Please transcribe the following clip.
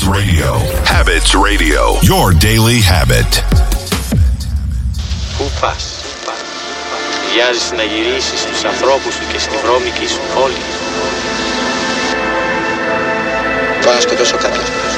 Radio. Habits Radio. Your daily habit. Πού πας? Βιάζεσαι να γυρίσεις στους ανθρώπους σου και στη βρώμικη σου πόλη. Πάω να σκοτώσω κάποιον.